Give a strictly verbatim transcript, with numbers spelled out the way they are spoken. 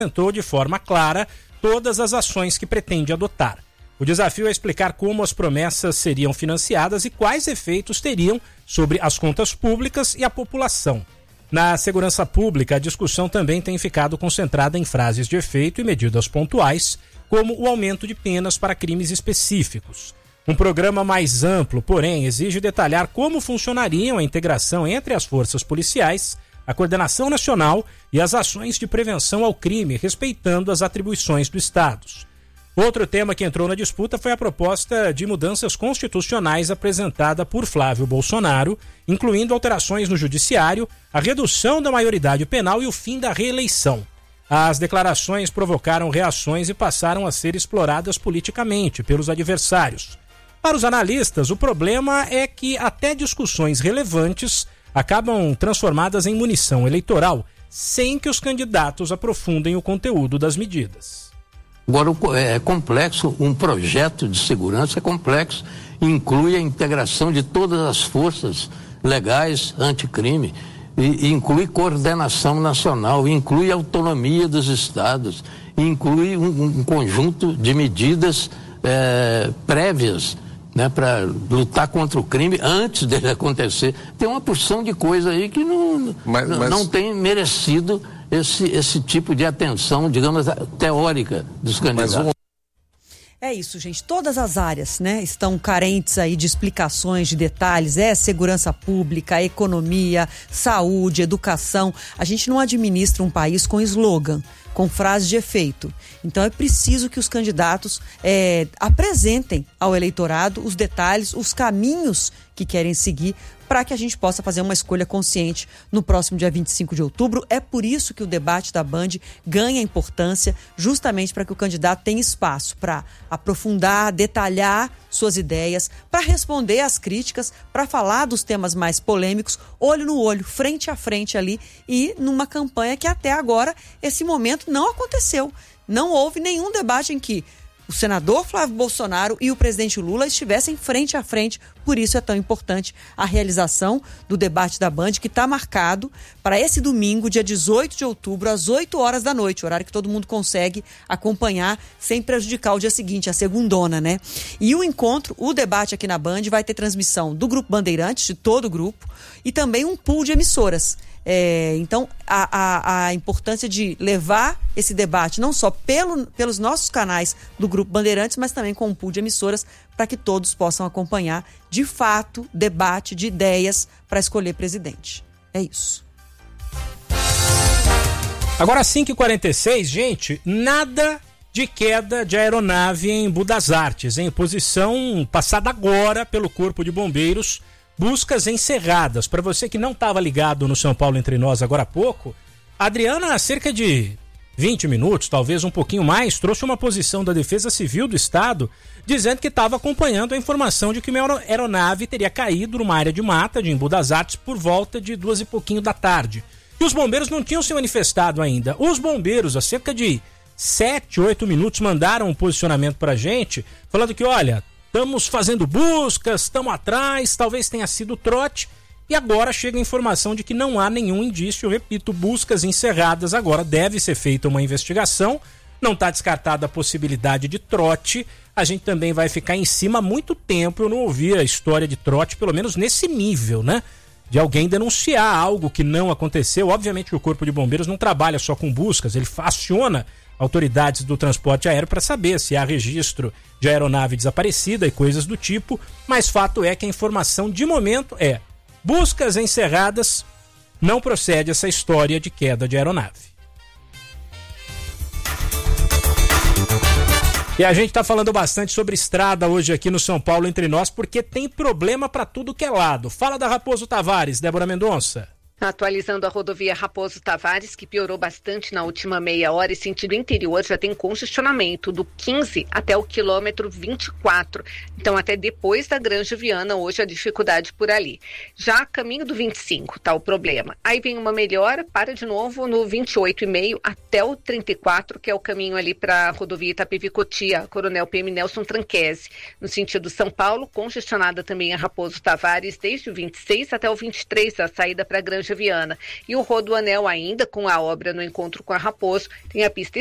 apresentou de forma clara todas as ações que pretende adotar. O desafio é explicar como as promessas seriam financiadas e quais efeitos teriam sobre as contas públicas e a população. Na segurança pública, a discussão também tem ficado concentrada em frases de efeito e medidas pontuais, como o aumento de penas para crimes específicos. Um programa mais amplo, porém, exige detalhar como funcionariam a integração entre as forças policiais, a coordenação nacional e as ações de prevenção ao crime, respeitando as atribuições do Estado. Outro tema que entrou na disputa foi a proposta de mudanças constitucionais apresentada por Flávio Bolsonaro, incluindo alterações no judiciário, a redução da maioridade penal e o fim da reeleição. As declarações provocaram reações e passaram a ser exploradas politicamente pelos adversários. Para os analistas, o problema é que até discussões relevantes acabam transformadas em munição eleitoral, sem que os candidatos aprofundem o conteúdo das medidas. Agora, é complexo, um projeto de segurança é complexo, inclui a integração de todas as forças legais anticrime, e, e inclui coordenação nacional, inclui autonomia dos estados, inclui um, um conjunto de medidas é, prévias, né, para lutar contra o crime antes dele acontecer. Tem uma porção de coisa aí que não, mas, mas... não tem merecido esse, esse tipo de atenção, digamos, teórica dos candidatos. Mas... É isso, gente. Todas as áreas, né, estão carentes aí de explicações, de detalhes. É segurança pública, economia, saúde, educação. A gente não administra um país com slogan, com frase de efeito. Então é preciso que os candidatos é, apresentem ao eleitorado os detalhes, os caminhos que querem seguir para que a gente possa fazer uma escolha consciente no próximo dia vinte e cinco de outubro. É por isso que o debate da Band ganha importância, justamente para que o candidato tenha espaço para aprofundar, detalhar suas ideias, para responder às críticas, para falar dos temas mais polêmicos, olho no olho, frente a frente ali, e numa campanha que até agora, esse momento não aconteceu. Não houve nenhum debate em que o senador Flávio Bolsonaro e o presidente Lula estivessem frente a frente. Por isso é tão importante a realização do debate da Band, que está marcado para esse domingo, dia dezoito de outubro, às oito horas da noite, horário que todo mundo consegue acompanhar sem prejudicar o dia seguinte, a segundona, né? E o encontro, o debate aqui na Band, vai ter transmissão do Grupo Bandeirantes, de todo o grupo, e também um pool de emissoras. É, então, a, a, a importância de levar esse debate não só pelo, pelos nossos canais do Grupo Bandeirantes, mas também com um pool de emissoras, para que todos possam acompanhar, de fato, debate de ideias para escolher presidente. É isso. Agora, cinco e quarenta e seis, gente, nada de queda de aeronave em Budas Artes, em posição passada agora pelo Corpo de Bombeiros. Buscas encerradas. Para você que não estava ligado no São Paulo Entre Nós agora há pouco, a Adriana, há cerca de vinte minutos, talvez um pouquinho mais, trouxe uma posição da Defesa Civil do Estado dizendo que estava acompanhando a informação de que uma aeronave teria caído numa área de mata de Embu das Artes por volta de duas e pouquinho da tarde. E os bombeiros não tinham se manifestado ainda. Os bombeiros, há cerca de sete, oito minutos, mandaram um posicionamento para a gente, falando que, olha, estamos fazendo buscas, estamos atrás, talvez tenha sido trote, e agora chega a informação de que não há nenhum indício. Eu repito, buscas encerradas, agora deve ser feita uma investigação, não está descartada a possibilidade de trote. A gente também vai ficar em cima há muito tempo. Eu não ouvi a história de trote, pelo menos nesse nível, né? De alguém denunciar algo que não aconteceu. Obviamente que o Corpo de Bombeiros não trabalha só com buscas, ele aciona autoridades do transporte aéreo para saber se há registro de aeronave desaparecida e coisas do tipo, mas fato é que a informação de momento é: buscas encerradas, não procede essa história de queda de aeronave. E a gente está falando bastante sobre estrada hoje aqui no São Paulo Entre Nós, porque tem problema para tudo que é lado. Fala da Raposo Tavares, Débora Mendonça. Atualizando a rodovia Raposo Tavares, que piorou bastante na última meia hora, e sentido interior já tem congestionamento do quinze até o quilômetro vinte e quatro. Então, até depois da Granja Viana, hoje a dificuldade por ali. Já caminho do vinte e cinco, tá o problema. Aí vem uma melhora, para de novo no vinte e oito e meio até o trinta e quatro, que é o caminho ali para a rodovia Itapevi-Cotia, Coronel P M Nelson Tranquese. No sentido São Paulo, congestionada também a Raposo Tavares, desde o vinte e seis até o vinte e três, a saída para a Granja Granja Viana. E o Rodoanel ainda, com a obra no encontro com a Raposo, tem a pista